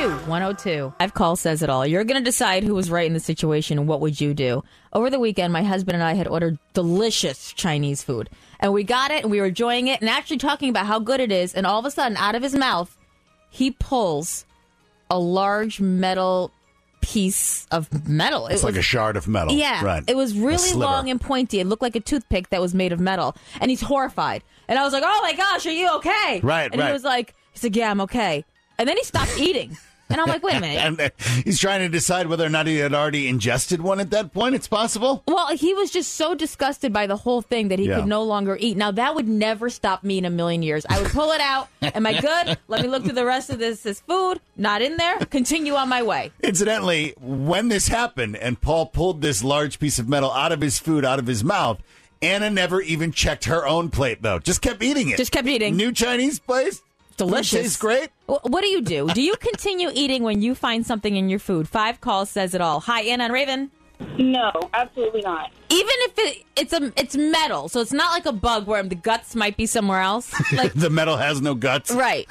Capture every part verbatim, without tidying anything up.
Q one oh two. I've call says it all. You're going to decide who was right in the situation and what would you do. Over the weekend, my husband and I had ordered delicious Chinese food. And we got it and we were enjoying it and actually talking about how good it is. And all of a sudden, out of his mouth, he pulls a large metal piece of metal. It it's was, like a shard of metal. Yeah. Right. It was really long and pointy. It looked like a toothpick that was made of metal. And he's horrified. And I was like, oh my gosh, are you okay? Right, And right. he was like, he's like, yeah, I'm okay. And then he stopped eating. And I'm like, wait a minute. And uh, he's trying to decide whether or not he had already ingested one at that point. It's possible. Well, he was just so disgusted by the whole thing that he Yeah. could no longer eat. Now, that would never stop me in a million years. I would pull it out. Am I good? Let me look through the rest of this, this food. Not in there. Continue on my way. Incidentally, when this happened and Paul pulled this large piece of metal out of his food, out of his mouth, Anna never even checked her own plate, though. Just kept eating it. Just kept eating. New Chinese place. Delicious. Food tastes great. Wh- What do you do? Do you continue eating when you find something in your food? Five calls says it all. Hi, Anna and Raven. No, absolutely not. Even if it, it's a it's metal, so it's not like a bug where the guts might be somewhere else. Like The metal has no guts. right.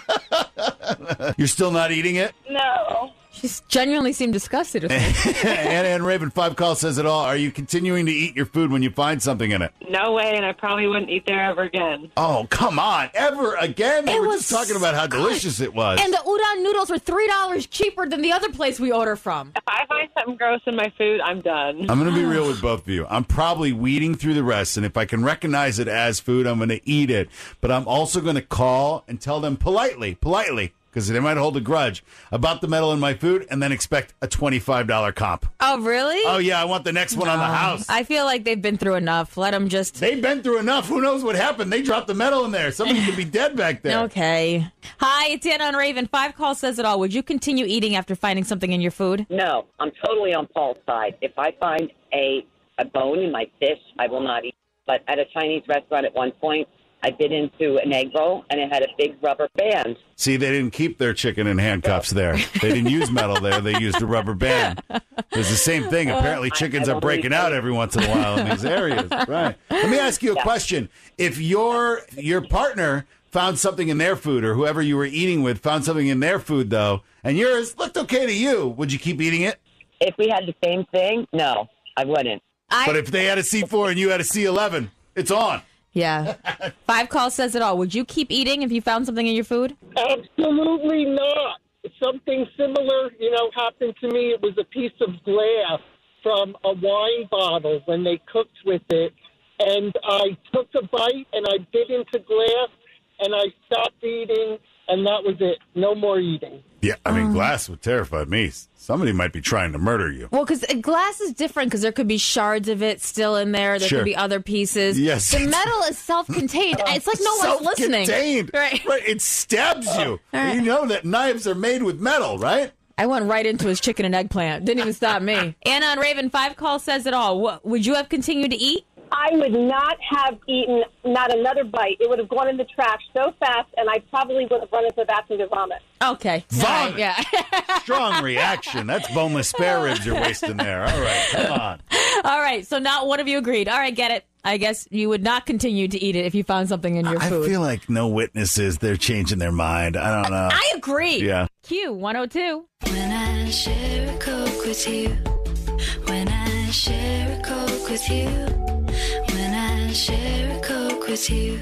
You're still not eating it? No. She genuinely seemed disgusted with me. Anna and Raven, five call says it all. Are you continuing to eat your food when you find something in it? No way, and I probably wouldn't eat there ever again. Oh, come on. Ever again? They It were was just talking about how delicious it was. And the udon noodles were three dollars cheaper than the other place we order from. If I find something gross in my food, I'm done. I'm going to be real with both of you. I'm probably weeding through the rest, and if I can recognize it as food, I'm going to eat it. But I'm also going to call and tell them politely, politely, because they might hold a grudge about the metal in my food, and then expect a twenty-five dollars comp. Oh, really? Oh, yeah, I want the next one on the house. I feel like they've been through enough. Let them just... They've been through enough. Who knows what happened? They dropped the metal in there. Somebody could be dead back there. Okay. Hi, it's Anna and Raven. Five call says it all. Would you continue eating after finding something in your food? No, I'm totally on Paul's side. If I find a, a bone in my fish, I will not eat. But at a Chinese restaurant at one point, I bit into an egg roll, and it had a big rubber band. See, they didn't keep their chicken in handcuffs there. They didn't use metal there. They used a rubber band. It's the same thing. Apparently, chickens are breaking out every once in a while in these areas. Right. Let me ask you a question. If your your partner found something in their food, or whoever you were eating with found something in their food, though, and yours looked okay to you, would you keep eating it? If we had the same thing, no, I wouldn't. I, But if they had a C four and you had a C eleven, it's on. Yeah. Five call says it all. Would you keep eating if you found something in your food? Absolutely not. Something similar, you know, happened to me. It was a piece of glass from a wine bottle when they cooked with it. And I took a bite and I bit into glass and I stopped eating, and that was it. No more eating. Yeah, I mean, glass would terrify me. Somebody might be trying to murder you. Well, because glass is different because there could be shards of it still in there. There Sure. could be other pieces. Yes. The metal is self-contained. It's like no one's listening. Self-contained. Right. Right. It stabs you. right. You know that knives are made with metal, right? I went right into his chicken and eggplant. Didn't even stop me. Anna and Raven, five call says it all. What, would you have continued to eat? I would not have eaten not another bite. It would have gone in the trash so fast, and I probably would have run into the bathroom to vomit. Okay. Vomit. All right, yeah. Strong reaction. That's boneless spare ribs you're wasting there. All right. Come on. All right. So not one of you agreed. All right. Get it. I guess you would not continue to eat it if you found something in your I food. feel like no witnesses. They're changing their mind. I don't know. I agree. Yeah. Q one oh two. When I share a Coke with you, when I share a Coke with you, when I share a Coke with you.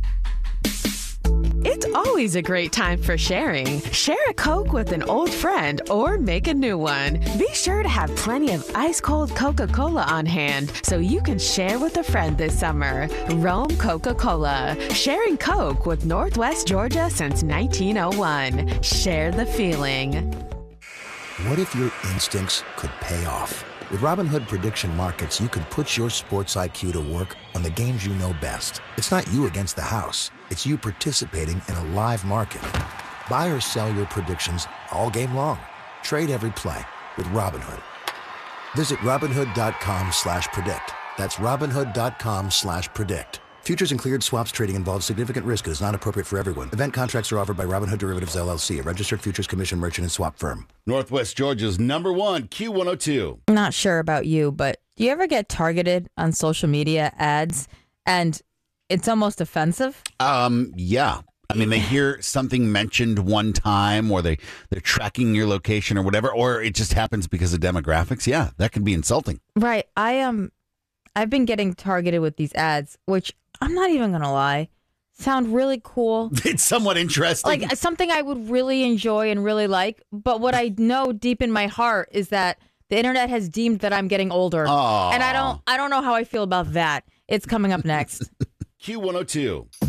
It's always a great time for sharing. Share a Coke with an old friend or make a new one. Be sure to have plenty of ice-cold Coca-Cola on hand so you can share with a friend this summer. Rome Coca-Cola. Sharing Coke with Northwest Georgia since nineteen oh one. Share the feeling. What if your instincts could pay off? With Robinhood Prediction Markets, you could put your sports I Q to work on the games you know best. It's not you against the house. It's you participating in a live market. Buy or sell your predictions all game long. Trade every play with Robinhood. Visit Robinhood.com slash predict. That's Robinhood.com slash predict. Futures and cleared swaps trading involves significant risk and is not appropriate for everyone. Event contracts are offered by Robinhood Derivatives, L L C, a registered futures commission merchant and swap firm. Northwest Georgia's number one, Q one oh two. I'm not sure about you, but do you ever get targeted on social media ads and it's almost offensive? Um, yeah. I mean, they hear something mentioned one time, or they, they're tracking your location or whatever, or it just happens because of demographics. Yeah, that can be insulting. Right. I am. Um, I've been getting targeted with these ads, which I'm not even going to lie, sound really cool. It's somewhat interesting. Like something I would really enjoy and really like. But what I know deep in my heart is that the internet has deemed that I'm getting older. Aww. And I don't I don't know how I feel about that. It's coming up next. Q one oh two.